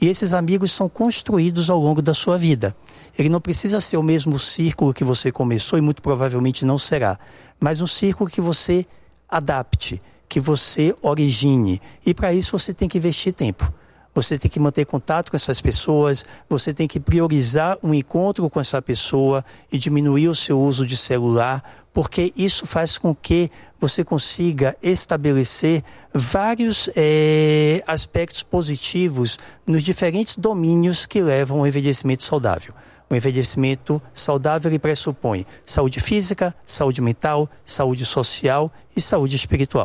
E esses amigos são construídos ao longo da sua vida. Ele não precisa ser o mesmo círculo que você começou e muito provavelmente não será, mas um círculo que você adapte, que você origine. E para isso você tem que investir tempo. Você tem que manter contato com essas pessoas, você tem que priorizar um encontro com essa pessoa e diminuir o seu uso de celular, porque isso faz com que você consiga estabelecer vários aspectos positivos nos diferentes domínios que levam ao envelhecimento saudável. O envelhecimento saudável ele pressupõe saúde física, saúde mental, saúde social e saúde espiritual.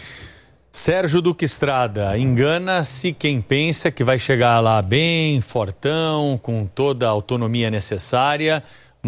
Sérgio Duque Estrada, engana-se quem pensa que vai chegar lá bem, fortão, com toda a autonomia necessária,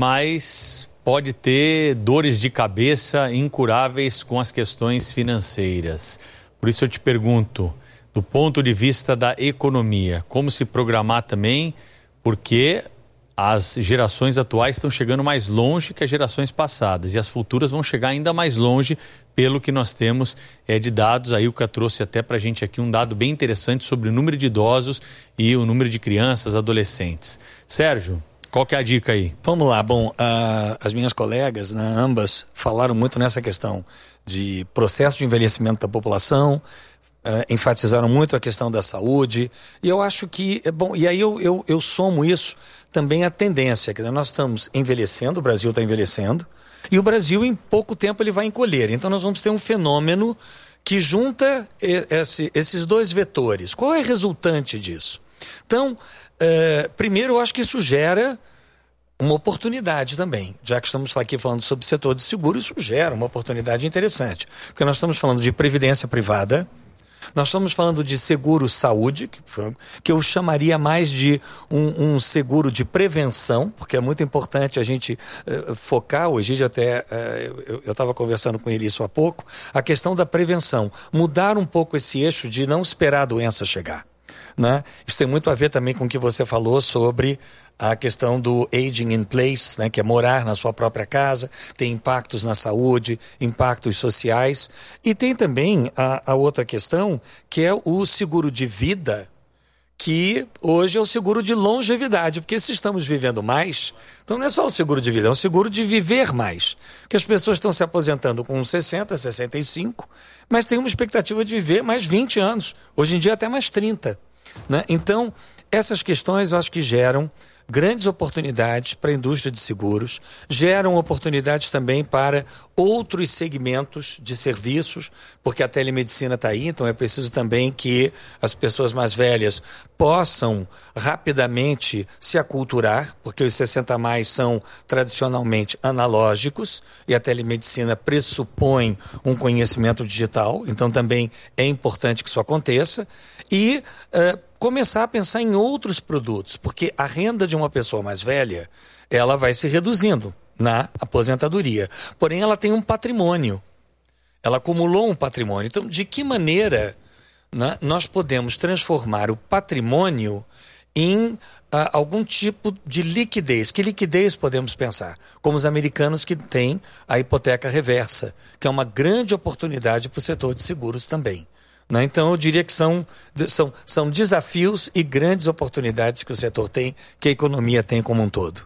mas pode ter dores de cabeça incuráveis com as questões financeiras. Por isso eu te pergunto, do ponto de vista da economia, como se programar também, porque as gerações atuais estão chegando mais longe que as gerações passadas e as futuras vão chegar ainda mais longe pelo que nós temos de dados. A Ilka trouxe até para a gente aqui um dado bem interessante sobre o número de idosos e o número de crianças, adolescentes. Sérgio, qual que é a dica aí? Vamos lá. Bom, as minhas colegas, né, ambas, falaram muito nessa questão de processo de envelhecimento da população, enfatizaram muito a questão da saúde, e eu acho que, e aí eu somo isso também a tendência, que nós estamos envelhecendo, o Brasil está envelhecendo, e o Brasil em pouco tempo ele vai encolher, então nós vamos ter um fenômeno que junta esses dois vetores. Qual é a resultante disso? Então, primeiro eu acho que isso gera uma oportunidade também, já que estamos aqui falando sobre o setor de seguro, isso gera uma oportunidade interessante, porque nós estamos falando de previdência privada, nós estamos falando de seguro-saúde, que eu chamaria mais de um seguro de prevenção, porque é muito importante a gente focar, o Egídio até, eu estava conversando com ele isso há pouco, a questão da prevenção, mudar um pouco esse eixo de não esperar a doença chegar, né? Isso tem muito a ver também com o que você falou sobre a questão do aging in place, né, que é morar na sua própria casa, tem impactos na saúde, impactos sociais, e tem também a outra questão, que é o seguro de vida, que hoje é o seguro de longevidade, porque se estamos vivendo mais, então não é só o seguro de vida, é o seguro de viver mais, porque as pessoas estão se aposentando com 60, 65, mas tem uma expectativa de viver mais 20 anos, hoje em dia até mais 30, né? Então, essas questões eu acho que geram grandes oportunidades para a indústria de seguros, geram oportunidades também para outros segmentos de serviços, porque a telemedicina está aí, então é preciso também que as pessoas mais velhas possam rapidamente se aculturar, porque os 60 a mais são tradicionalmente analógicos e a telemedicina pressupõe um conhecimento digital, então também é importante que isso aconteça e começar a pensar em outros produtos, porque a renda de uma pessoa mais velha, ela vai se reduzindo na aposentadoria. Porém, ela tem um patrimônio. Ela acumulou um patrimônio. Então, de que maneira, né, nós podemos transformar o patrimônio em algum tipo de liquidez? Que liquidez podemos pensar? Como os americanos que têm a hipoteca reversa, que é uma grande oportunidade para o setor de seguros também. Então, eu diria que são desafios e grandes oportunidades que o setor tem, que a economia tem como um todo.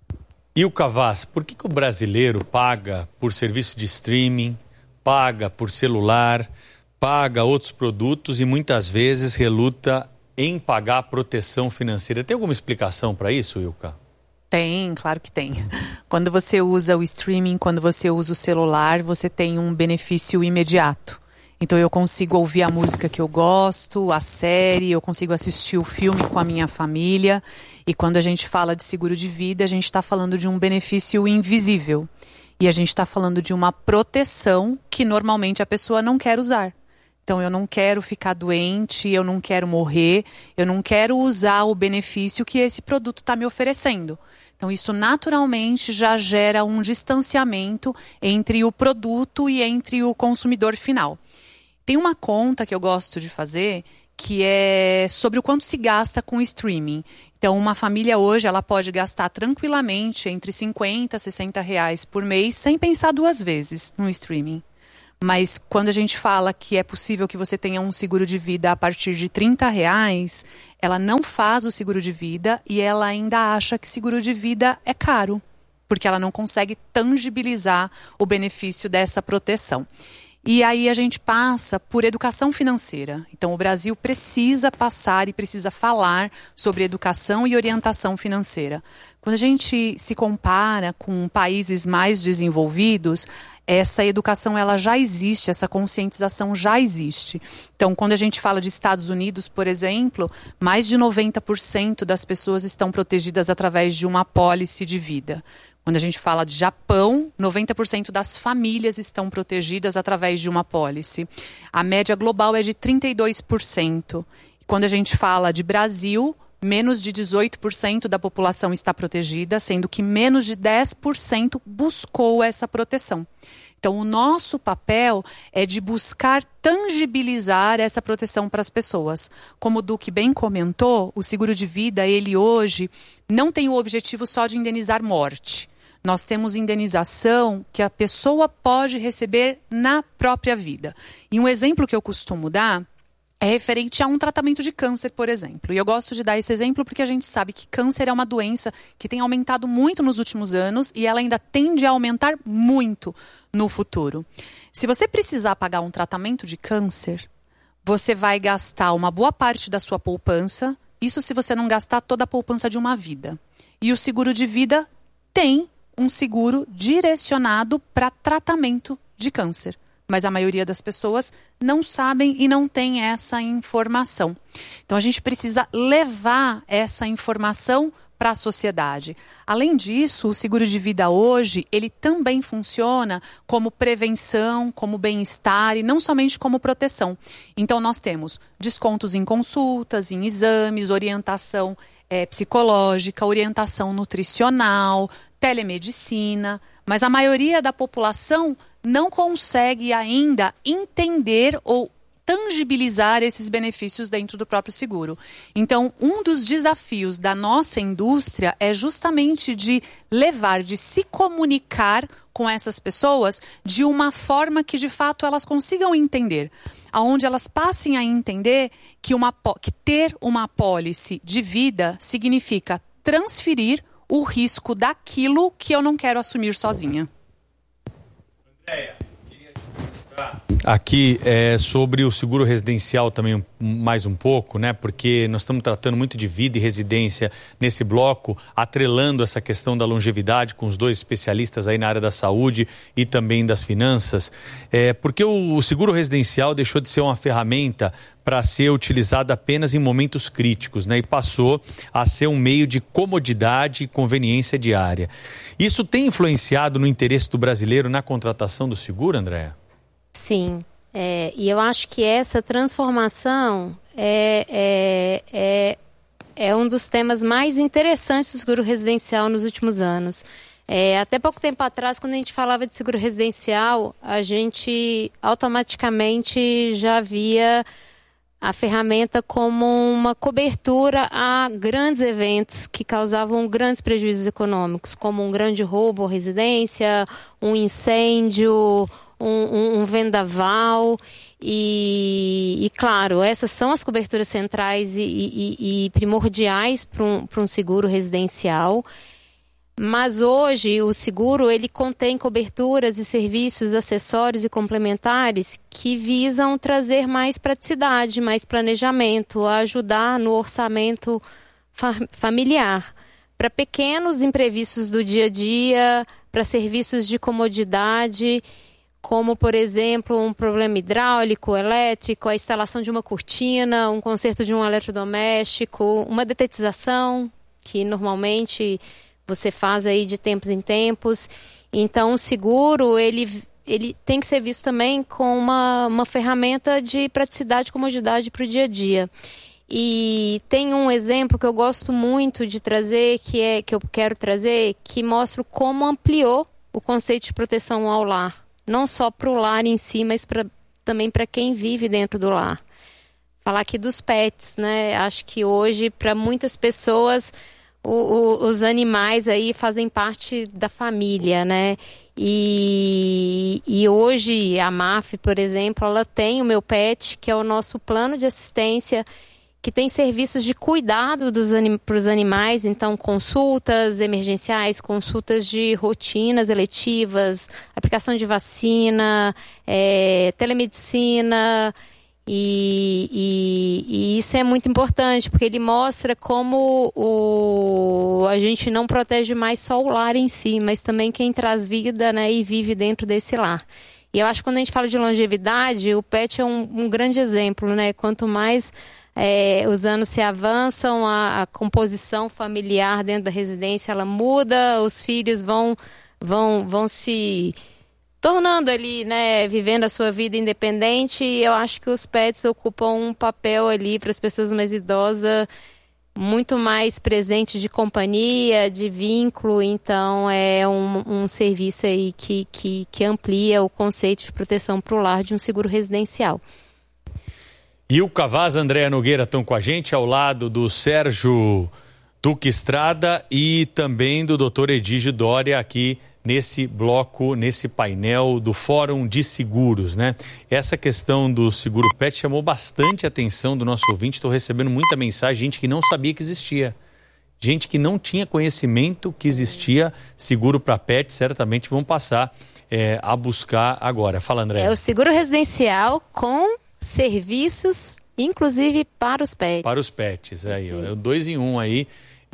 E o Cavaz, por que o brasileiro paga por serviço de streaming, paga por celular, paga outros produtos e muitas vezes reluta em pagar proteção financeira? Tem alguma explicação para isso, Ilka? Tem, claro que tem. Quando você usa o streaming, quando você usa o celular, você tem um benefício imediato. Então eu consigo ouvir a música que eu gosto, a série, eu consigo assistir o filme com a minha família. E quando a gente fala de seguro de vida, a gente está falando de um benefício invisível. E a gente está falando de uma proteção que normalmente a pessoa não quer usar. Então eu não quero ficar doente, eu não quero morrer, eu não quero usar o benefício que esse produto está me oferecendo. Então isso naturalmente já gera um distanciamento entre o produto e entre o consumidor final. Tem uma conta que eu gosto de fazer que é sobre o quanto se gasta com streaming. Então, uma família hoje ela pode gastar tranquilamente entre 50 a 60 reais por mês sem pensar duas vezes no streaming. Mas quando a gente fala que é possível que você tenha um seguro de vida a partir de R$30, ela não faz o seguro de vida e ela ainda acha que seguro de vida é caro, porque ela não consegue tangibilizar o benefício dessa proteção. E aí a gente passa por educação financeira. Então o Brasil precisa passar e precisa falar sobre educação e orientação financeira. Quando a gente se compara com países mais desenvolvidos, essa educação ela já existe, essa conscientização já existe. Então, quando a gente fala de Estados Unidos, por exemplo, mais de 90% das pessoas estão protegidas através de uma apólice de vida. Quando a gente fala de Japão, 90% das famílias estão protegidas através de uma apólice. A média global é de 32%. E quando a gente fala de Brasil, menos de 18% da população está protegida, sendo que menos de 10% buscou essa proteção. Então, o nosso papel é de buscar tangibilizar essa proteção para as pessoas. Como o Duque bem comentou, o seguro de vida, ele hoje não tem o objetivo só de indenizar morte. Nós temos indenização que a pessoa pode receber na própria vida. E um exemplo que eu costumo dar é referente a um tratamento de câncer, por exemplo. E eu gosto de dar esse exemplo porque a gente sabe que câncer é uma doença que tem aumentado muito nos últimos anos e ela ainda tende a aumentar muito no futuro. Se você precisar pagar um tratamento de câncer, você vai gastar uma boa parte da sua poupança, isso se você não gastar toda a poupança de uma vida. E o seguro de vida tem um seguro direcionado para tratamento de câncer. Mas a maioria das pessoas não sabem e não tem essa informação. Então a gente precisa levar essa informação para a sociedade. Além disso, o seguro de vida hoje, ele também funciona como prevenção, como bem-estar e não somente como proteção. Então nós temos descontos em consultas, em exames, orientação psicológica, orientação nutricional, telemedicina, mas a maioria da população não consegue ainda entender ou tangibilizar esses benefícios dentro do próprio seguro. Então, um dos desafios da nossa indústria é justamente de levar, de se comunicar com essas pessoas de uma forma que, de fato, elas consigam entender. Onde elas passem a entender que ter uma apólice de vida significa transferir o risco daquilo que eu não quero assumir sozinha. Aqui é sobre o seguro residencial também mais um pouco, né? Porque nós estamos tratando muito de vida e residência nesse bloco, atrelando essa questão da longevidade com os dois especialistas aí na área da saúde e também das finanças. Porque o seguro residencial deixou de ser uma ferramenta para ser utilizada apenas em momentos críticos, né? E passou a ser um meio de comodidade e conveniência diária. Isso tem influenciado no interesse do brasileiro na contratação do seguro, Andréa? Sim, e eu acho que essa transformação é um dos temas mais interessantes do seguro residencial nos últimos anos. Até pouco tempo atrás, quando a gente falava de seguro residencial, a gente automaticamente já via a ferramenta como uma cobertura a grandes eventos que causavam grandes prejuízos econômicos, como um grande roubo à residência, um incêndio, um vendaval e claro, essas são as coberturas centrais e primordiais para um seguro residencial. Mas hoje o seguro ele contém coberturas e serviços acessórios e complementares que visam trazer mais praticidade, mais planejamento, ajudar no orçamento familiar. Para pequenos imprevistos do dia a dia, para serviços de comodidade, como, por exemplo, um problema hidráulico, elétrico, a instalação de uma cortina, um conserto de um eletrodoméstico, uma detetização, que normalmente você faz aí de tempos em tempos. Então, o seguro, ele tem que ser visto também como uma ferramenta de praticidade e comodidade para o dia a dia. E tem um exemplo que eu gosto muito de trazer, que eu quero trazer, que mostra como ampliou o conceito de proteção ao lar. Não só para o lar em si, mas também para quem vive dentro do lar. Falar aqui dos pets, né? Acho que hoje, para muitas pessoas, os animais aí fazem parte da família, né? E hoje a MAF, por exemplo, ela tem o Meu Pet, que é o nosso plano de assistência, que tem serviços de cuidado para os animais, então consultas emergenciais, consultas de rotinas eletivas, aplicação de vacina, telemedicina, e isso é muito importante, porque ele mostra como a gente não protege mais só o lar em si, mas também quem traz vida, né, e vive dentro desse lar. E eu acho que quando a gente fala de longevidade, o pet é um grande exemplo, né? Quanto mais os anos se avançam, a composição familiar dentro da residência ela muda, os filhos vão se tornando ali, né, vivendo a sua vida independente, e eu acho que os pets ocupam um papel ali para as pessoas mais idosas muito mais presente de companhia, de vínculo. Então é um serviço aí que amplia o conceito de proteção para o lar de um seguro residencial. E o Cavaz, Andréa Nogueira estão com a gente ao lado do Sérgio Duque Estrada e também do Dr. Edígio Doria aqui nesse bloco, nesse painel do Fórum de Seguros, né? Essa questão do seguro pet chamou bastante a atenção do nosso ouvinte. Estou recebendo muita mensagem, gente que não sabia que existia. Gente que não tinha conhecimento que existia seguro para pet, certamente vão passar a buscar agora. Fala, André. É o seguro residencial com serviços, inclusive para os pets. Para os pets, aí, ó, é o 2 em 1 aí.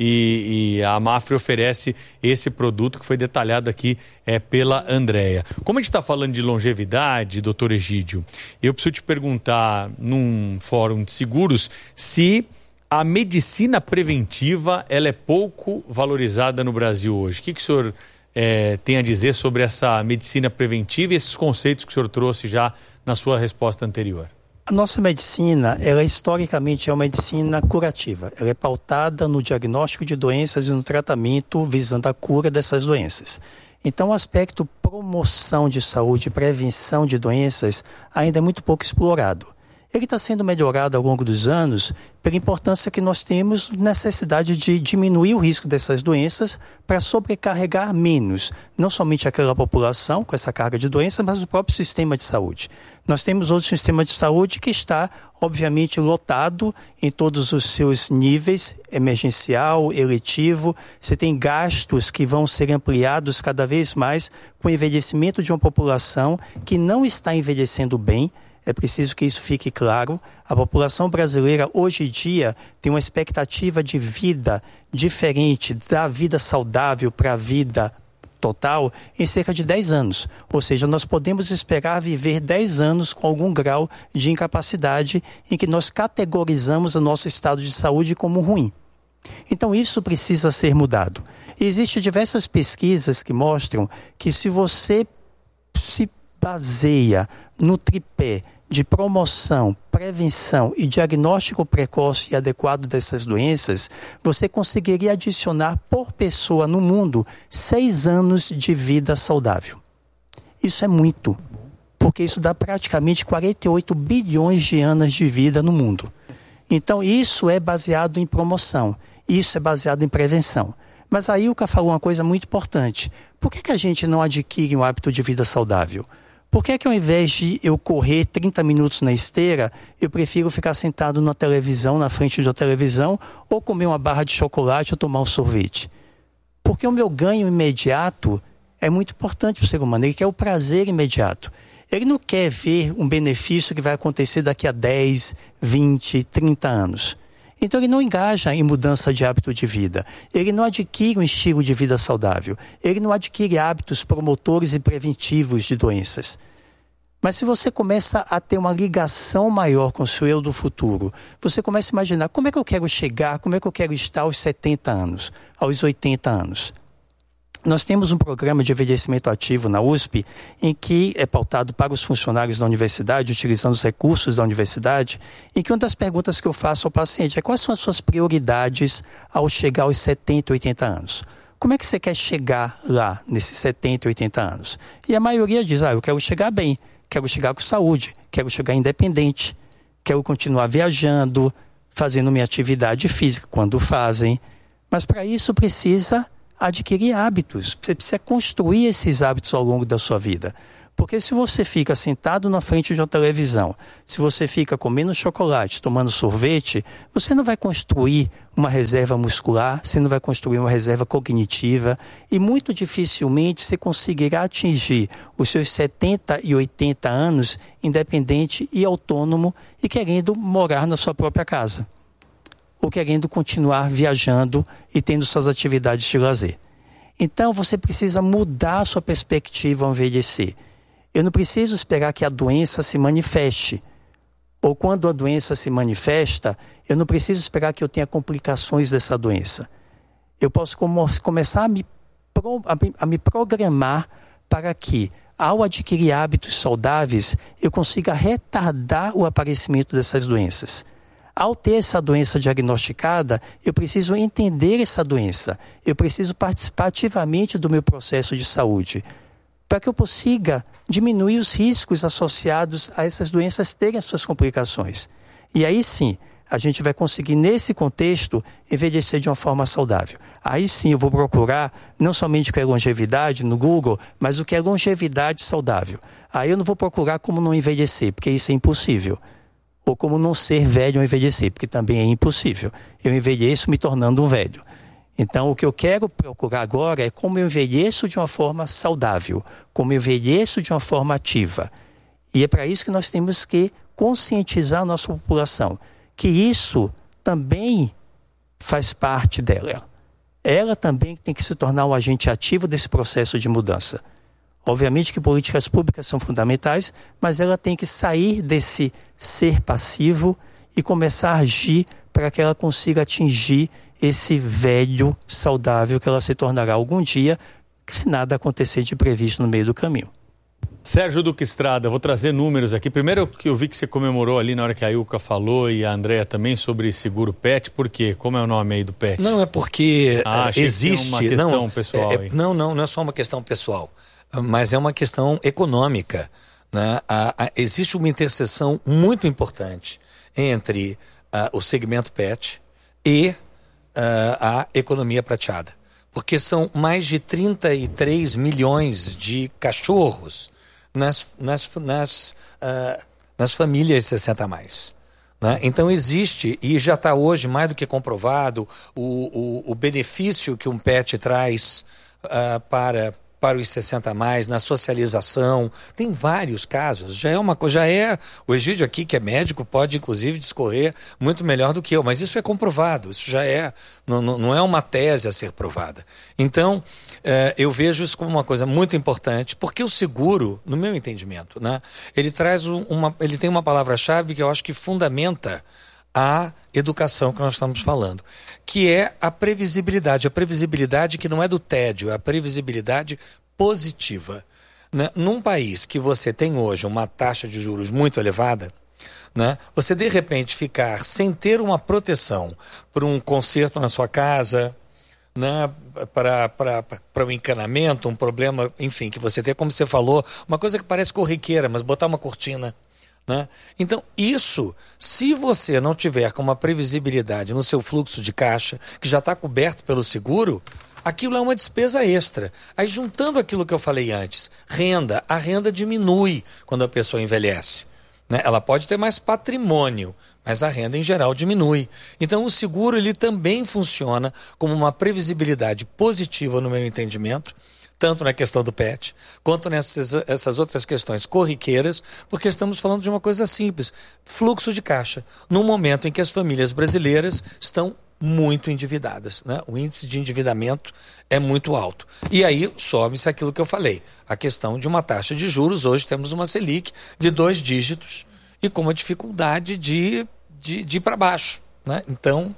E a Mafre oferece esse produto que foi detalhado aqui pela Andréa. Como a gente está falando de longevidade, doutor Egídio, eu preciso te perguntar num fórum de seguros se a medicina preventiva ela é pouco valorizada no Brasil hoje. O que o senhor tem a dizer sobre essa medicina preventiva e esses conceitos que o senhor trouxe já na sua resposta anterior? A nossa medicina, ela historicamente é uma medicina curativa. Ela é pautada no diagnóstico de doenças e no tratamento visando a cura dessas doenças. Então, o aspecto promoção de saúde, prevenção de doenças, ainda é muito pouco explorado. Ele está sendo melhorado ao longo dos anos pela importância que nós temos necessidade de diminuir o risco dessas doenças para sobrecarregar menos, não somente aquela população com essa carga de doença, mas o próprio sistema de saúde. Nós temos outro sistema de saúde que está, obviamente, lotado em todos os seus níveis, emergencial, eletivo. Você tem gastos que vão ser ampliados cada vez mais com o envelhecimento de uma população que não está envelhecendo bem. É preciso que isso fique claro. A população brasileira, hoje em dia, tem uma expectativa de vida diferente da vida saudável para a vida total em cerca de 10 anos. Ou seja, nós podemos esperar viver 10 anos com algum grau de incapacidade em que nós categorizamos o nosso estado de saúde como ruim. Então, isso precisa ser mudado. E existem diversas pesquisas que mostram que se você se baseia no tripé de promoção, prevenção e diagnóstico precoce e adequado dessas doenças, você conseguiria adicionar por pessoa no mundo 6 anos de vida saudável. Isso é muito, porque isso dá praticamente 48 bilhões de anos de vida no mundo. Então isso é baseado em promoção, isso é baseado em prevenção. Mas aí o Ilka falou uma coisa muito importante. Por que a gente não adquire um hábito de vida saudável? Por que ao invés de eu correr 30 minutos na esteira, eu prefiro ficar sentado na televisão, na frente da televisão, ou comer uma barra de chocolate ou tomar um sorvete? Porque o meu ganho imediato é muito importante para o ser humano. Ele quer o prazer imediato. Ele não quer ver um benefício que vai acontecer daqui a 10, 20, 30 anos. Então ele não engaja em mudança de hábito de vida. Ele não adquire um estilo de vida saudável. Ele não adquire hábitos promotores e preventivos de doenças. Mas se você começa a ter uma ligação maior com o seu eu do futuro, você começa a imaginar como é que eu quero chegar, como é que eu quero estar aos 70 anos, aos 80 anos. Nós temos um programa de envelhecimento ativo na USP, em que é pautado para os funcionários da universidade, utilizando os recursos da universidade, em que uma das perguntas que eu faço ao paciente é quais são as suas prioridades ao chegar aos 70, 80 anos. Como é que você quer chegar lá, nesses 70, 80 anos? E a maioria diz, eu quero chegar bem, quero chegar com saúde, quero chegar independente, quero continuar viajando, fazendo minha atividade física quando fazem, Mas para isso precisa adquirir hábitos. Você precisa construir esses hábitos ao longo da sua vida. Porque se você fica sentado na frente de uma televisão, se você fica comendo chocolate, tomando sorvete, você não vai construir uma reserva muscular, você não vai construir uma reserva cognitiva e muito dificilmente você conseguirá atingir os seus 70 e 80 anos independente e autônomo e querendo morar na sua própria casa. Ou querendo continuar viajando e tendo suas atividades de lazer. Então você precisa mudar a sua perspectiva ao envelhecer. Eu não preciso esperar que a doença se manifeste. Ou quando a doença se manifesta, eu não preciso esperar que eu tenha complicações dessa doença. Eu posso começar a me programar para que, ao adquirir hábitos saudáveis, eu consiga retardar o aparecimento dessas doenças. Ao ter essa doença diagnosticada, eu preciso entender essa doença. Eu preciso participar ativamente do meu processo de saúde, para que eu consiga diminuir os riscos associados a essas doenças terem as suas complicações. E aí sim, a gente vai conseguir, nesse contexto, envelhecer de uma forma saudável. Aí sim eu vou procurar não somente o que é longevidade no Google, mas o que é longevidade saudável. Aí eu não vou procurar como não envelhecer, porque isso é impossível. Ou como não ser velho ou envelhecer, porque também é impossível. Eu envelheço me tornando um velho. Então, o que eu quero procurar agora é como eu envelheço de uma forma saudável, como eu envelheço de uma forma ativa. E é para isso que nós temos que conscientizar a nossa população, que isso também faz parte dela. Ela também tem que se tornar um agente ativo desse processo de mudança. Obviamente que políticas públicas são fundamentais, mas ela tem que sair desse ser passivo e começar a agir para que ela consiga atingir esse velho saudável que ela se tornará algum dia, se nada acontecer de previsto no meio do caminho. Sérgio Duque Estrada, vou trazer números aqui. Primeiro que eu vi que você comemorou ali na hora que a Ilka falou e a Andréa também sobre seguro PET. Por quê? Como é o nome aí do PET? Não, é porque existe... uma questão pessoal aí. Não é só uma questão pessoal, mas é uma questão econômica, né? Existe uma interseção muito importante entre o segmento PET e a economia prateada. Porque são mais de 33 milhões de cachorros nas famílias 60 a mais. Né? Então existe, e já está hoje mais do que comprovado, o benefício que um PET traz para os 60 a mais, na socialização. Tem vários casos. O Egídio aqui, que é médico, pode inclusive discorrer muito melhor do que eu, mas isso é comprovado, isso já não é uma tese a ser provada. Então, eu vejo isso como uma coisa muito importante, porque o seguro, no meu entendimento, né, ele tem uma palavra-chave que eu acho que fundamenta a educação que nós estamos falando, que é a previsibilidade que não é do tédio, é a previsibilidade positiva. Né? Num país que você tem hoje uma taxa de juros muito elevada, né, você de repente ficar sem ter uma proteção para um conserto na sua casa, né, para um encanamento, um problema, enfim, que você tem, como você falou, uma coisa que parece corriqueira, mas botar uma cortina. Né? Então, isso, se você não tiver com uma previsibilidade no seu fluxo de caixa, que já está coberto pelo seguro, aquilo é uma despesa extra. Aí, juntando aquilo que eu falei antes, a renda diminui quando a pessoa envelhece. Né? Ela pode ter mais patrimônio, mas a renda em geral diminui. Então, o seguro ele também funciona como uma previsibilidade positiva, no meu entendimento, tanto na questão do PET, quanto nessas outras questões corriqueiras, porque estamos falando de uma coisa simples, fluxo de caixa, num momento em que as famílias brasileiras estão muito endividadas, né? O índice de endividamento é muito alto. E aí sobe-se aquilo que eu falei, a questão de uma taxa de juros. Hoje temos uma Selic de 2 dígitos e com uma dificuldade de ir para baixo, né? Então...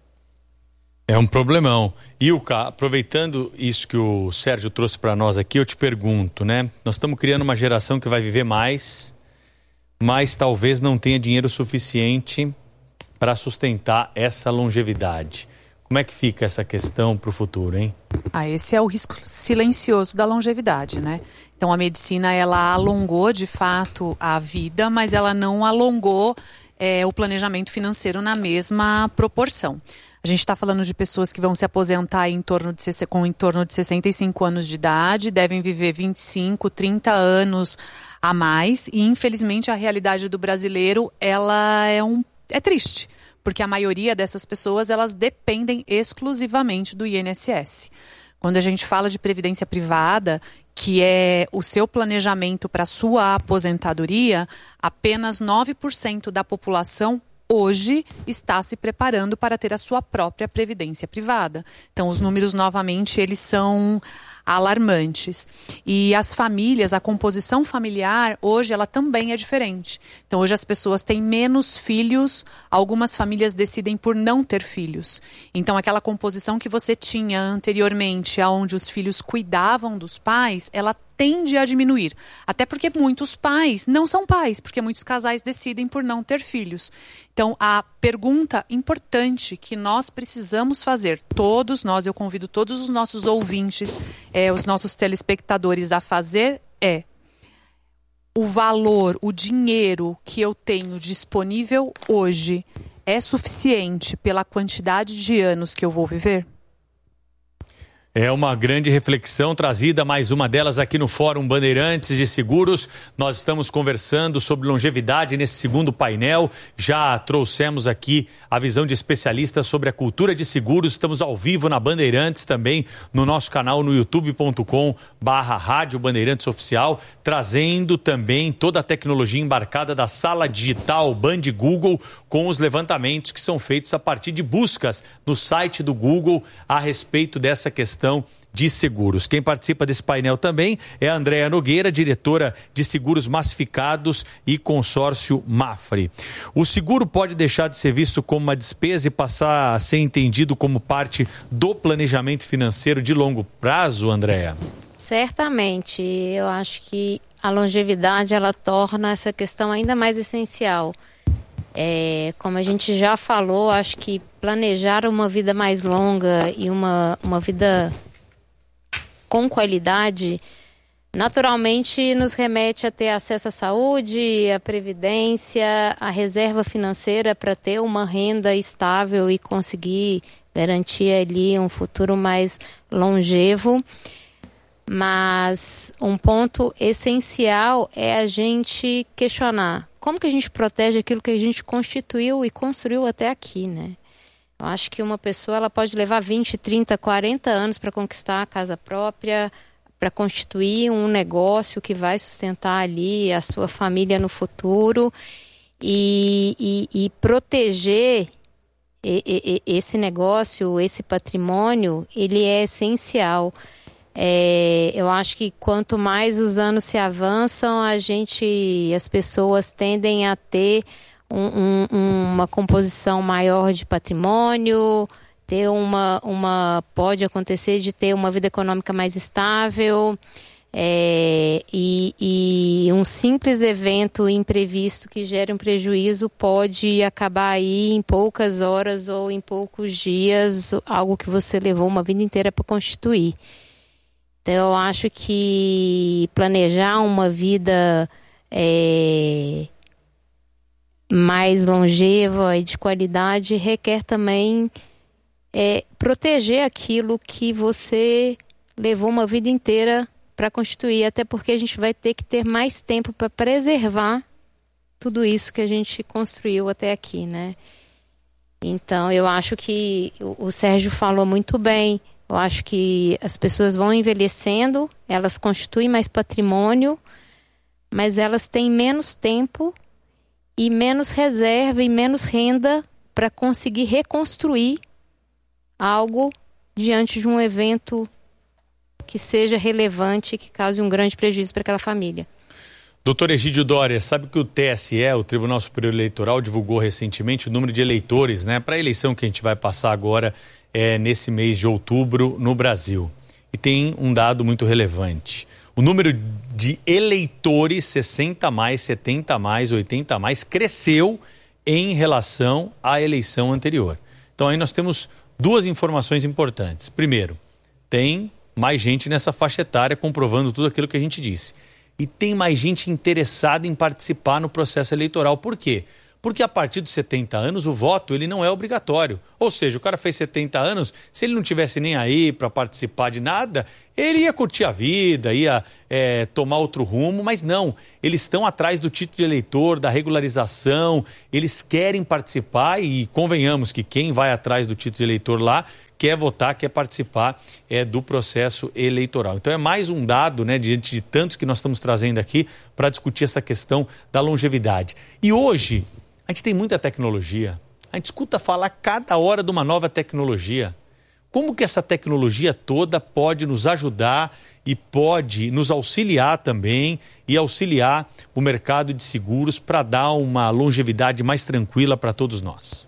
é um problemão. Ilka, aproveitando isso que o Sérgio trouxe para nós aqui, eu te pergunto, né? Nós estamos criando uma geração que vai viver mais, mas talvez não tenha dinheiro suficiente para sustentar essa longevidade. Como é que fica essa questão para o futuro, hein? Esse é o risco silencioso da longevidade, né? Então a medicina, ela alongou de fato a vida, mas ela não alongou o planejamento financeiro na mesma proporção. A A gente está falando de pessoas que vão se aposentar com em torno de 65 anos de idade, devem viver 25, 30 anos a mais, e infelizmente a realidade do brasileiro ela é triste, porque a maioria dessas pessoas elas dependem exclusivamente do INSS. Quando a gente fala de previdência privada, que é o seu planejamento para a sua aposentadoria, apenas 9% da população hoje está se preparando para ter a sua própria previdência privada. Então, os números, novamente, eles são alarmantes. E as famílias, a composição familiar, hoje, ela também é diferente. Então, hoje as pessoas têm menos filhos, algumas famílias decidem por não ter filhos. Então, aquela composição que você tinha anteriormente, onde os filhos cuidavam dos pais, ela tende a diminuir. Até porque muitos pais não são pais, porque muitos casais decidem por não ter filhos. Então, a pergunta importante que nós precisamos fazer, todos nós, eu convido todos os nossos ouvintes, os nossos telespectadores a fazer é: o valor, o dinheiro que eu tenho disponível hoje é suficiente pela quantidade de anos que eu vou viver? É uma grande reflexão trazida, mais uma delas aqui no Fórum Bandeirantes de Seguros. Nós estamos conversando sobre longevidade nesse segundo painel. Já trouxemos aqui a visão de especialistas sobre a cultura de seguros. Estamos ao vivo na Bandeirantes também, no nosso canal no youtube.com/Rádio Bandeirantes Oficial, trazendo também toda a tecnologia embarcada da sala digital Band Google, com os levantamentos que são feitos a partir de buscas no site do Google a respeito dessa questão de seguros. Quem participa desse painel também é a Andréa Nogueira, diretora de seguros massificados e consórcio Mafre. O seguro pode deixar de ser visto como uma despesa e passar a ser entendido como parte do planejamento financeiro de longo prazo, Andréa? Certamente. Eu acho que a longevidade ela torna essa questão ainda mais essencial. Como a gente já falou, acho que planejar uma vida mais longa e uma vida com qualidade, naturalmente nos remete a ter acesso à saúde, à previdência, à reserva financeira para ter uma renda estável e conseguir garantir ali um futuro mais longevo. Mas um ponto essencial é a gente questionar como que a gente protege aquilo que a gente constituiu e construiu até aqui, né? Eu acho que uma pessoa ela pode levar 20, 30, 40 anos para conquistar a casa própria, para constituir um negócio que vai sustentar ali a sua família no futuro e proteger esse negócio, esse patrimônio, ele é essencial. Eu acho que quanto mais os anos se avançam, as pessoas tendem a ter uma composição maior de patrimônio, pode acontecer de ter uma vida econômica mais estável, e um simples evento imprevisto que gere um prejuízo pode acabar aí em poucas horas ou em poucos dias, algo que você levou uma vida inteira para constituir. Então, eu acho que planejar uma vida mais longeva e de qualidade requer também proteger aquilo que você levou uma vida inteira para constituir, até porque a gente vai ter que ter mais tempo para preservar tudo isso que a gente construiu até aqui, né? Então, eu acho que o Sérgio falou muito bem. Eu acho que as pessoas vão envelhecendo, elas constituem mais patrimônio, mas elas têm menos tempo e menos reserva e menos renda para conseguir reconstruir algo diante de um evento que seja relevante, que cause um grande prejuízo para aquela família. Doutor Egídio Doria, sabe que o TSE, o Tribunal Superior Eleitoral, divulgou recentemente o número de eleitores, né, para a eleição que a gente vai passar agora nesse mês de outubro no Brasil. E tem um dado muito relevante. O número de eleitores 60 mais, 70 mais, 80 mais cresceu em relação à eleição anterior. Então aí nós temos duas informações importantes. Primeiro, tem mais gente nessa faixa etária comprovando tudo aquilo que a gente disse. E tem mais gente interessada em participar no processo eleitoral. Por quê? Porque a partir dos 70 anos o voto ele não é obrigatório. Ou seja, o cara fez 70 anos, se ele não tivesse nem aí para participar de nada, ele ia curtir a vida, ia tomar outro rumo, mas não. Eles estão atrás do título de eleitor, da regularização, eles querem participar e convenhamos que quem vai atrás do título de eleitor lá quer votar, quer participar do processo eleitoral. Então é mais um dado, né, diante de tantos que nós estamos trazendo aqui para discutir essa questão da longevidade. E hoje a gente tem muita tecnologia, a gente escuta falar cada hora de uma nova tecnologia. Como que essa tecnologia toda pode nos ajudar e pode nos auxiliar também e auxiliar o mercado de seguros para dar uma longevidade mais tranquila para todos nós?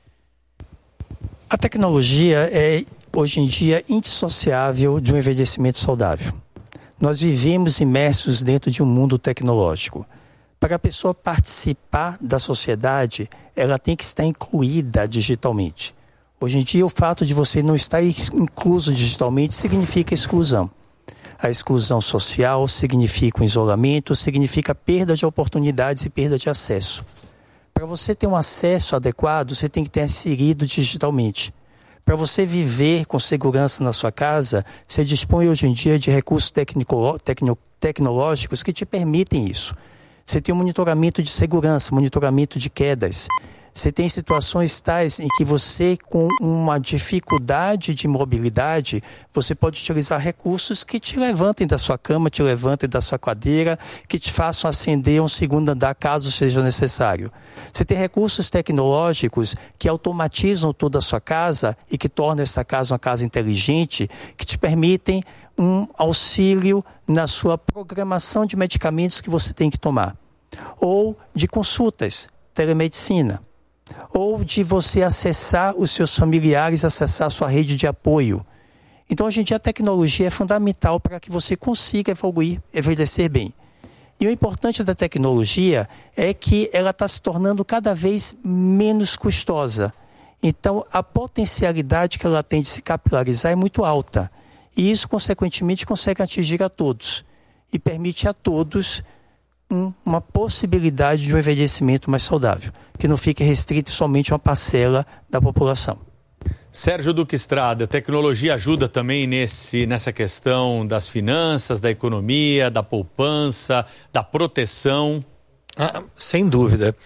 A tecnologia é, hoje em dia, indissociável de um envelhecimento saudável. Nós vivemos imersos dentro de um mundo tecnológico. Para a pessoa participar da sociedade, ela tem que estar incluída digitalmente. Hoje em dia, o fato de você não estar incluso digitalmente significa exclusão. A exclusão social significa o isolamento, significa perda de oportunidades e perda de acesso. Para você ter um acesso adequado, você tem que ter inserido digitalmente. Para você viver com segurança na sua casa, você dispõe hoje em dia de recursos tecnológicos que te permitem isso. Você tem um monitoramento de segurança, monitoramento de quedas. Você tem situações tais em que você, com uma dificuldade de mobilidade, você pode utilizar recursos que te levantem da sua cama, te levantem da sua cadeira, que te façam ascender um segundo andar caso seja necessário. Você tem recursos tecnológicos que automatizam toda a sua casa e que tornam essa casa uma casa inteligente, que te permitem um auxílio na sua programação de medicamentos que você tem que tomar. Ou de consultas, telemedicina. Ou de você acessar os seus familiares, acessar a sua rede de apoio. Então, hoje em dia, a tecnologia é fundamental para que você consiga evoluir, envelhecer bem. E o importante da tecnologia é que ela está se tornando cada vez menos custosa. Então, a potencialidade que ela tem de se capilarizar é muito alta. E isso, consequentemente, consegue atingir a todos. E permite a todos uma possibilidade de um envelhecimento mais saudável, que não fique restrito somente a uma parcela da população. Sérgio Duque Estrada, a tecnologia ajuda também nessa questão das finanças, da economia, da poupança, da proteção? Sem dúvida.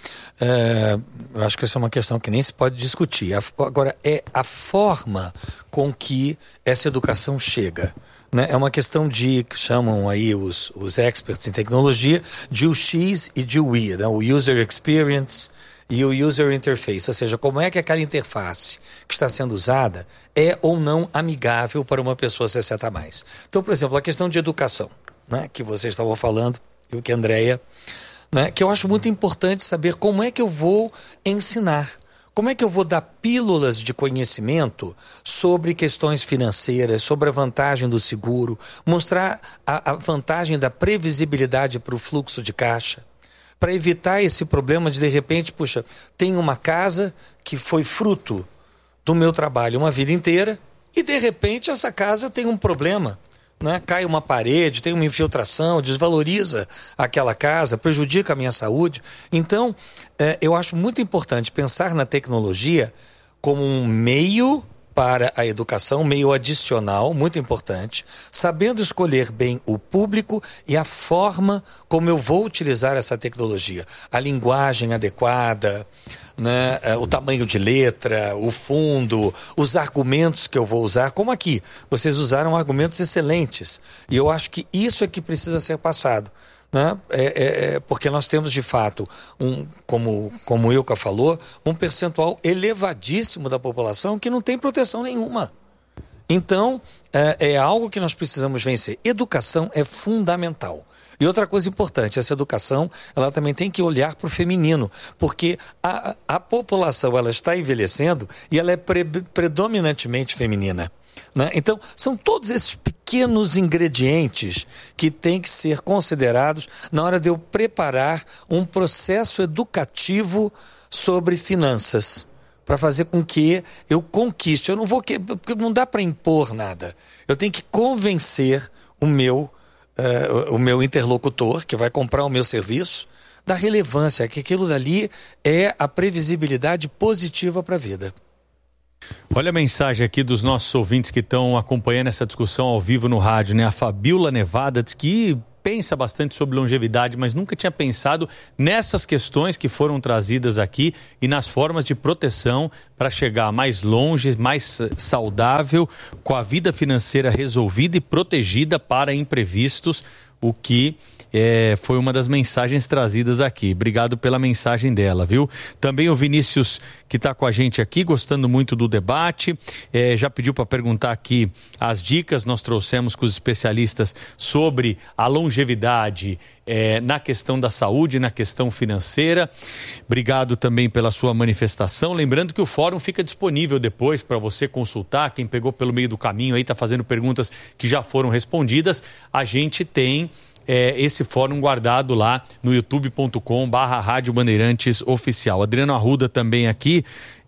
Eu acho que essa é uma questão que nem se pode discutir. Agora, é a forma com que essa educação chega. É uma questão que chamam aí os experts em tecnologia de UX e de UI, né? O User Experience e o User Interface, ou seja, como é que aquela interface que está sendo usada é ou não amigável para uma pessoa 60 a mais. Então, por exemplo, a questão de educação, né, que vocês estavam falando, e o que a Andréia, né, que eu acho muito importante saber como é que eu vou ensinar. Como é que eu vou dar pílulas de conhecimento sobre questões financeiras, sobre a vantagem do seguro, mostrar a vantagem da previsibilidade para o fluxo de caixa, para evitar esse problema de repente, puxa, tem uma casa que foi fruto do meu trabalho uma vida inteira e de repente essa casa tem um problema. Né? Cai uma parede, tem uma infiltração, desvaloriza aquela casa, prejudica a minha saúde. Então, eu acho muito importante pensar na tecnologia como um meio para a educação, meio adicional, muito importante, sabendo escolher bem o público e a forma como eu vou utilizar essa tecnologia. A linguagem adequada, né, o tamanho de letra, o fundo, os argumentos que eu vou usar, como aqui. Vocês usaram argumentos excelentes. E eu acho que isso é que precisa ser passado. Né? Porque nós temos, de fato, como o Ilka falou, um percentual elevadíssimo da população que não tem proteção nenhuma. Então, é algo que nós precisamos vencer. Educação é fundamental. E outra coisa importante, essa educação, ela também tem que olhar para o feminino, porque a população ela está envelhecendo e ela é predominantemente feminina. Né? Então, são todos esses pequenos ingredientes que têm que ser considerados na hora de eu preparar um processo educativo sobre finanças, para fazer com que eu conquiste. Eu não vou, porque não dá para impor nada. Eu tenho que convencer o meu interlocutor, que vai comprar o meu serviço, da relevância, que aquilo dali é a previsibilidade positiva para a vida. Olha a mensagem aqui dos nossos ouvintes que estão acompanhando essa discussão ao vivo no rádio, né? A Fabiola Nevada diz que pensa bastante sobre longevidade, mas nunca tinha pensado nessas questões que foram trazidas aqui e nas formas de proteção para chegar mais longe, mais saudável, com a vida financeira resolvida e protegida para imprevistos, o que foi uma das mensagens trazidas aqui. Obrigado pela mensagem dela, viu? Também o Vinícius, que está com a gente aqui, gostando muito do debate, já pediu para perguntar aqui as dicas. Nós trouxemos com os especialistas sobre a longevidade na questão da saúde, na questão financeira. Obrigado também pela sua manifestação. Lembrando que o fórum fica disponível depois para você consultar. Quem pegou pelo meio do caminho aí, está fazendo perguntas que já foram respondidas. A gente tem esse fórum guardado lá no youtube.com/Rádio Bandeirantes Oficial. Adriano Arruda também aqui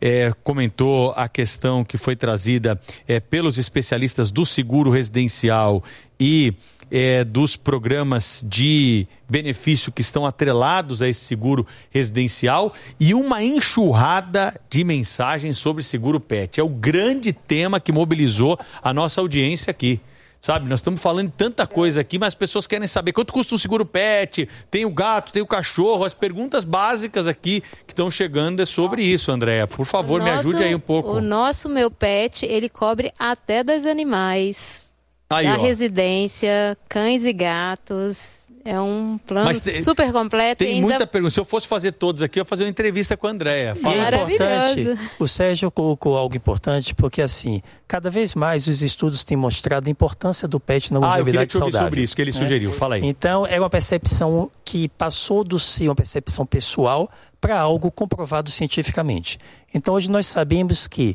comentou a questão que foi trazida pelos especialistas do seguro residencial e dos programas de benefício que estão atrelados a esse seguro residencial e uma enxurrada de mensagens sobre seguro pet. É o grande tema que mobilizou a nossa audiência aqui. Sabe, nós estamos falando de tanta coisa aqui, mas as pessoas querem saber quanto custa um seguro pet, tem o gato, tem o cachorro. As perguntas básicas aqui que estão chegando é sobre isso, Andréa. Por favor, me ajude aí um pouco. O nosso Meu Pet, ele cobre até 2 animais aí, da residência, cães e gatos. É um plano super completo. Tem muita pergunta. Se eu fosse fazer todos aqui, eu ia fazer uma entrevista com a Andréa. Maravilhoso. O Sérgio colocou algo importante, porque assim, cada vez mais os estudos têm mostrado a importância do pet na longevidade saudável. Eu queria te ouvir sobre isso que ele sugeriu. Fala aí. Então, é uma percepção que passou do ser uma percepção pessoal para algo comprovado cientificamente. Então, hoje nós sabemos que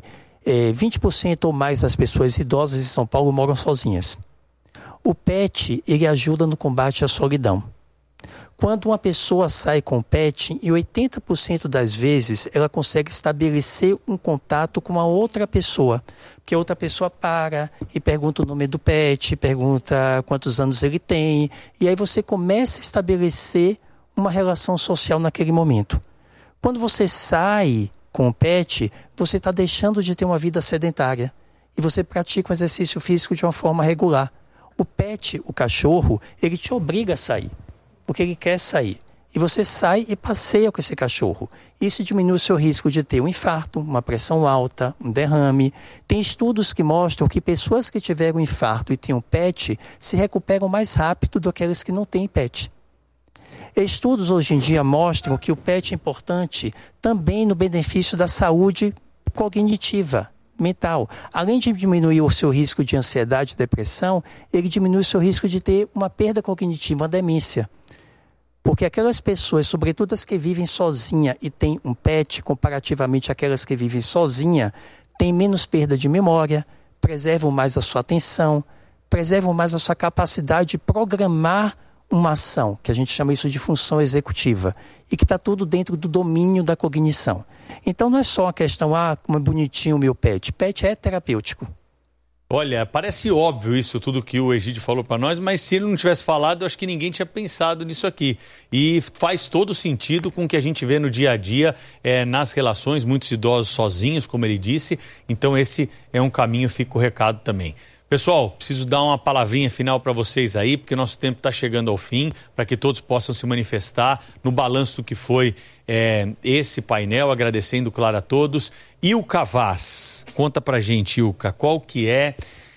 20% ou mais das pessoas idosas em São Paulo moram sozinhas. O pet, ele ajuda no combate à solidão. Quando uma pessoa sai com o pet, em 80% das vezes, ela consegue estabelecer um contato com a outra pessoa. Porque a outra pessoa para e pergunta o nome do pet, pergunta quantos anos ele tem. E aí você começa a estabelecer uma relação social naquele momento. Quando você sai com o pet, você está deixando de ter uma vida sedentária. E você pratica um exercício físico de uma forma regular. O pet, o cachorro, ele te obriga a sair, porque ele quer sair. E você sai e passeia com esse cachorro. Isso diminui o seu risco de ter um infarto, uma pressão alta, um derrame. Tem estudos que mostram que pessoas que tiveram infarto e têm um pet se recuperam mais rápido do que aqueles que não têm pet. Estudos hoje em dia mostram que o pet é importante também no benefício da saúde cognitiva, mental. Além de diminuir o seu risco de ansiedade e depressão, ele diminui o seu risco de ter uma perda cognitiva, uma demência. Porque aquelas pessoas, sobretudo as que vivem sozinha e têm um pet, comparativamente àquelas que vivem sozinha, têm menos perda de memória, preservam mais a sua atenção, preservam mais a sua capacidade de programar uma ação, que a gente chama isso de função executiva, e que está tudo dentro do domínio da cognição. Então não é só a questão, como é bonitinho o meu pet. Pet é terapêutico. Olha, parece óbvio isso tudo que o Egídio falou para nós, mas se ele não tivesse falado, eu acho que ninguém tinha pensado nisso aqui. E faz todo sentido com o que a gente vê no dia a dia, nas relações, muitos idosos sozinhos, como ele disse. Então esse é um caminho, fica o recado também. Pessoal, preciso dar uma palavrinha final para vocês aí, porque nosso tempo está chegando ao fim, para que todos possam se manifestar no balanço do que foi esse painel, agradecendo, claro, a todos. Ilka Vaz, conta pra gente, Ilka, qual que é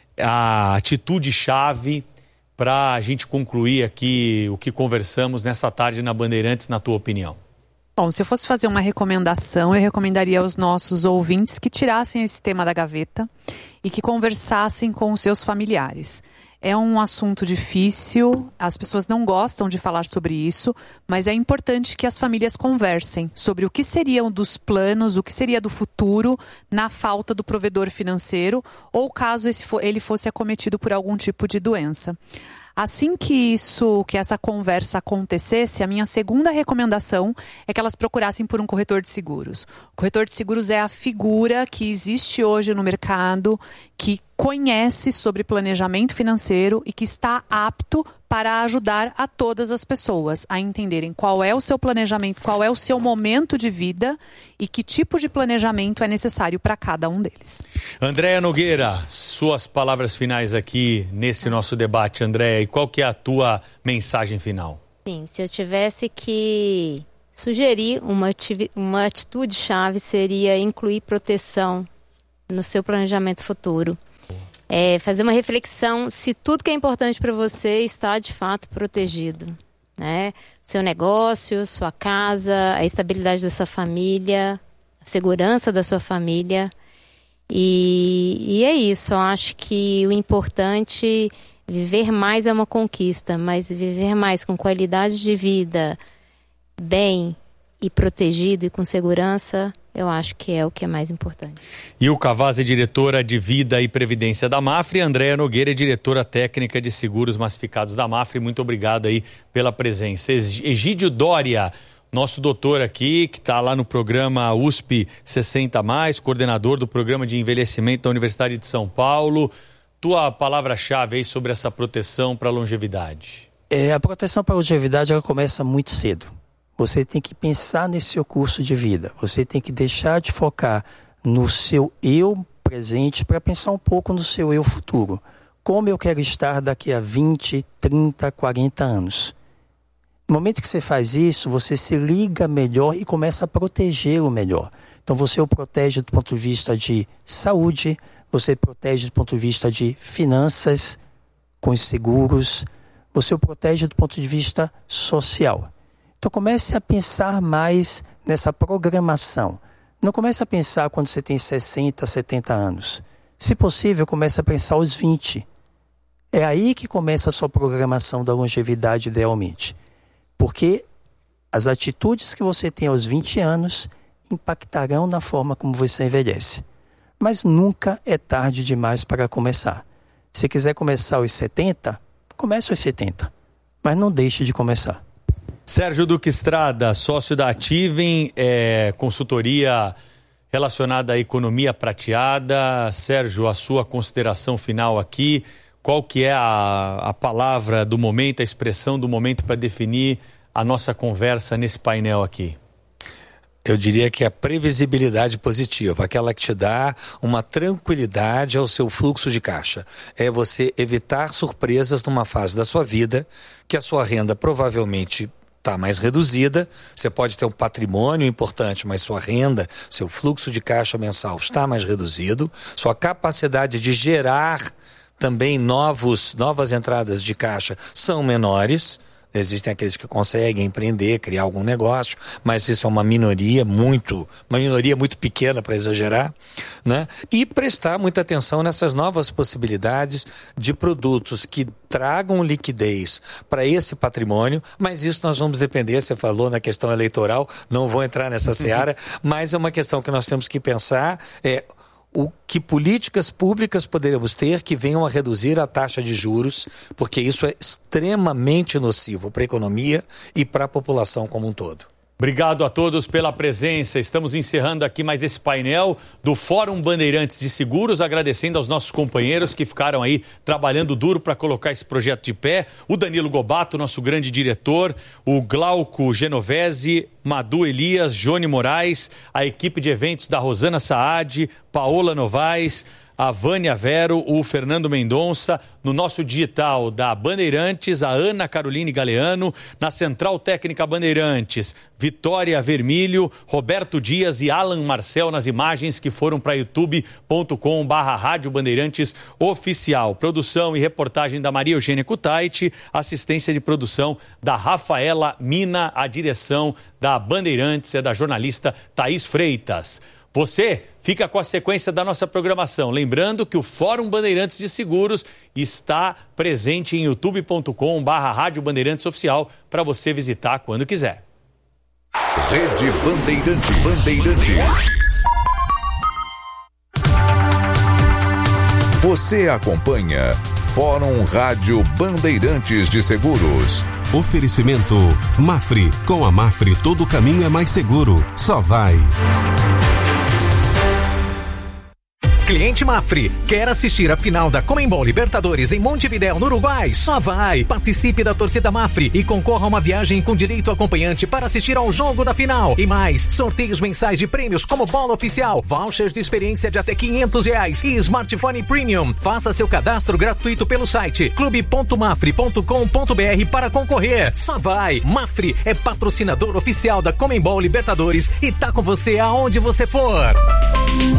a atitude-chave para a gente concluir aqui o que conversamos nessa tarde na Bandeirantes, na tua opinião? Bom, se eu fosse fazer uma recomendação, eu recomendaria aos nossos ouvintes que tirassem esse tema da gaveta e que conversassem com os seus familiares. É um assunto difícil, as pessoas não gostam de falar sobre isso, mas é importante que as famílias conversem sobre o que seriam dos planos, o que seria do futuro na falta do provedor financeiro ou caso ele fosse acometido por algum tipo de doença. Assim que essa conversa acontecesse, a minha segunda recomendação é que elas procurassem por um corretor de seguros. O corretor de seguros é a figura que existe hoje no mercado, que conhece sobre planejamento financeiro e que está apto para ajudar a todas as pessoas a entenderem qual é o seu planejamento, qual é o seu momento de vida e que tipo de planejamento é necessário para cada um deles. Andréa Nogueira, suas palavras finais aqui nesse nosso debate, Andréa, e qual que é a tua mensagem final? Sim, se eu tivesse que sugerir uma atitude-chave, seria incluir proteção no seu planejamento futuro. Fazer uma reflexão se tudo que é importante para você está de fato protegido, né? Seu negócio, sua casa, a estabilidade da sua família, a segurança da sua família. E é isso, eu acho que o importante, viver mais é uma conquista, mas viver mais com qualidade de vida, bem e protegido e com segurança, eu acho que é o que é mais importante. E o Cavazzi, diretora de Vida e Previdência da Mafre, Andréa Nogueira, diretora técnica de seguros massificados da Mafre. Muito obrigado aí pela presença. Egídio Dória, nosso doutor aqui, que está lá no programa USP 60+, coordenador do programa de envelhecimento da Universidade de São Paulo. Tua palavra-chave aí sobre essa proteção para a longevidade. A proteção para a longevidade, ela começa muito cedo. Você tem que pensar nesse seu curso de vida. Você tem que deixar de focar no seu eu presente para pensar um pouco no seu eu futuro. Como eu quero estar daqui a 20, 30, 40 anos. No momento que você faz isso, você se liga melhor e começa a protegê-lo melhor. Então você o protege do ponto de vista de saúde, você protege do ponto de vista de finanças, com os seguros, você o protege do ponto de vista social. Então comece a pensar mais nessa programação. Não comece a pensar quando você tem 60, 70 anos. Se possível, comece a pensar aos 20. É aí que começa a sua programação da longevidade idealmente. Porque as atitudes que você tem aos 20 anos impactarão na forma como você envelhece. Mas nunca é tarde demais para começar. Se quiser começar aos 70, comece aos 70. Mas não deixe de começar. Sérgio Duque Estrada, sócio da Ativem, consultoria relacionada à economia prateada. Sérgio, a sua consideração final aqui, qual que é a palavra do momento, a expressão do momento para definir a nossa conversa nesse painel aqui? Eu diria que é a previsibilidade positiva, aquela que te dá uma tranquilidade ao seu fluxo de caixa. É você evitar surpresas numa fase da sua vida que a sua renda provavelmente está mais reduzida. Você pode ter um patrimônio importante, mas sua renda, seu fluxo de caixa mensal está mais reduzido. Sua capacidade de gerar também novas entradas de caixa são menores. Existem aqueles que conseguem empreender, criar algum negócio, mas isso é uma minoria muito pequena para exagerar, né? E prestar muita atenção nessas novas possibilidades de produtos que tragam liquidez para esse patrimônio, mas isso nós vamos depender, você falou na questão eleitoral, não vou entrar nessa seara, mas é uma questão que nós temos que pensar, o que políticas públicas poderemos ter que venham a reduzir a taxa de juros, porque isso é extremamente nocivo para a economia e para a população como um todo. Obrigado a todos pela presença. Estamos encerrando aqui mais esse painel do Fórum Bandeirantes de Seguros, agradecendo aos nossos companheiros que ficaram aí trabalhando duro para colocar esse projeto de pé. O Danilo Gobato, nosso grande diretor, o Glauco Genovese, Madu Elias, Jôni Moraes, a equipe de eventos da Rosana Saad, Paola Novaes, a Vânia Vero, o Fernando Mendonça, no nosso digital da Bandeirantes, a Ana Caroline Galeano, na Central Técnica Bandeirantes, Vitória Vermílio, Roberto Dias e Alan Marcel nas imagens que foram para youtube.com/Rádio Bandeirantes Oficial. Produção e reportagem da Maria Eugênia Kutaiti, assistência de produção da Rafaela Mina, a direção da Bandeirantes é da jornalista Thaís Freitas. Você fica com a sequência da nossa programação. Lembrando que o Fórum Bandeirantes de Seguros está presente em youtube.com/Rádio Bandeirantes Oficial para você visitar quando quiser. Rede Bandeirantes. Você acompanha Fórum Rádio Bandeirantes de Seguros. Oferecimento Mafre. Com a Mafre todo caminho é mais seguro. Só vai. Cliente Mafre, quer assistir a final da Conmebol Libertadores em Montevidéu, no Uruguai? Só vai! Participe da torcida Mafre e concorra a uma viagem com direito acompanhante para assistir ao jogo da final. E mais, sorteios mensais de prêmios como bola oficial, vouchers de experiência de até R$500 e smartphone premium. Faça seu cadastro gratuito pelo site clube.mafre.com.br para concorrer. Só vai! Mafre é patrocinador oficial da Conmebol Libertadores e tá com você aonde você for.